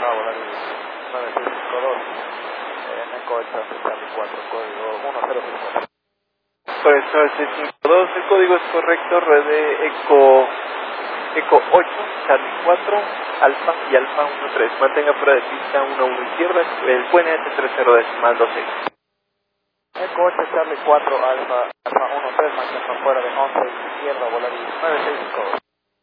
Alfa, Volaris 9652, Eco Charlie 4, código 1054. Pues 9652, el código es correcto, red de Eco 8, Charlie 4, Alfa y Alfa 13. Mantenga fuera de pista 11 izquierda, el QNH 3026. Eco 8, Charlie 4, Alfa 13, mantenga fuera de 11 izquierda, Volaris 965.